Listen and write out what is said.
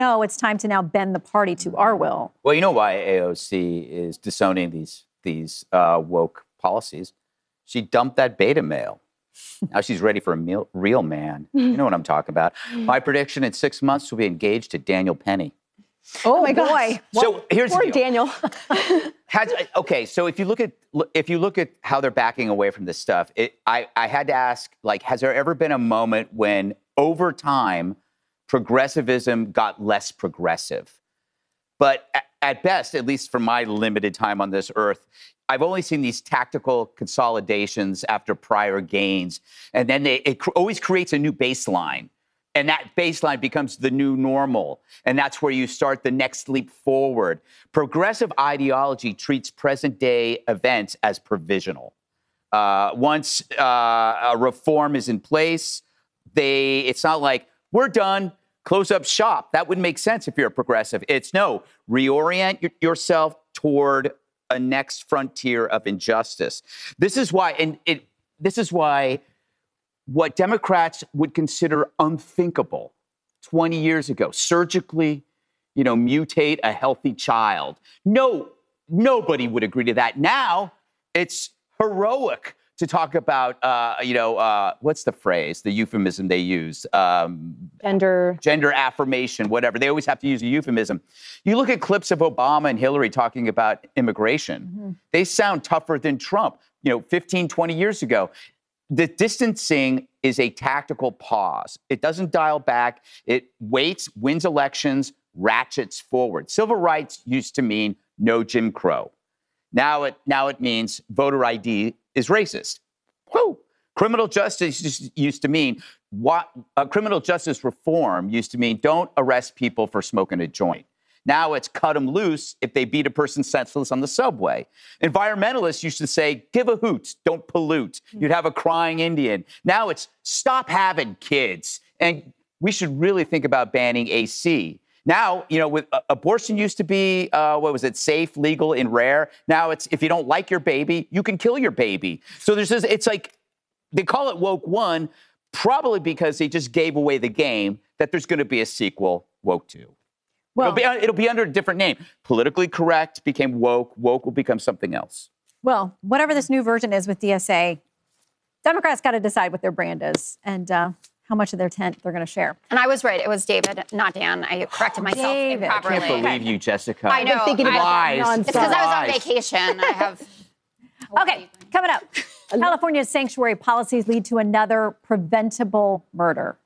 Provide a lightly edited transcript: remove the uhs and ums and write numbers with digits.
No, it's time to now bend the party to our will. Well, you know why AOC is disowning these woke policies? She dumped that beta male. Now she's ready for a real man. You know what I'm talking about. My prediction in 6 months she'll be engaged to Daniel Penny. Oh my boy! So here's Poor the deal. Daniel. So if you look at how they're backing away from this stuff, I had to ask, like, has there ever been a moment when over time progressivism got less progressive? But at best, at least from my limited time on this earth, I've only seen these tactical consolidations after prior gains, and then it always creates a new baseline. And that baseline becomes the new normal. And that's where you start the next leap forward. Progressive ideology treats present day events as provisional. Once a reform is in place, it's not like, we're done, close up shop. That wouldn't make sense if you're a progressive. It's no, reorient yourself toward a next frontier of injustice. This is why, what Democrats would consider unthinkable 20 years ago, surgically, mutate a healthy child. No, nobody would agree to that. Now it's heroic to talk about, what's the phrase, the euphemism they use? Gender affirmation, whatever. They always have to use a euphemism. You look at clips of Obama and Hillary talking about immigration. Mm-hmm. They sound tougher than Trump, 15, 20 years ago. The distancing is a tactical pause. It doesn't dial back. It waits, wins elections, ratchets forward. Civil rights used to mean no Jim Crow. Now it means voter ID is racist. Woo! Criminal justice used to mean criminal justice reform used to mean don't arrest people for smoking a joint. Now it's cut them loose if they beat a person senseless on the subway. Environmentalists used to say, give a hoot, don't pollute. You'd have a crying Indian. Now it's stop having kids. And we should really think about banning AC. Now, with abortion used to be, safe, legal, and rare. Now it's if you don't like your baby, you can kill your baby. So it's like they call it Woke 1, probably because they just gave away the game that there's going to be a sequel, Woke 2. Well, it'll be under a different name. Politically correct became woke. Woke will become something else. Well, whatever this new version is with DSA, Democrats got to decide what their brand is and how much of their tent they're going to share. And I was right. It was David, not Dan. I corrected myself improperly. I can't believe you, Jessica. I know. Lies. It's because I was on vacation. I have... Okay, coming up. California's sanctuary policies lead to another preventable murder.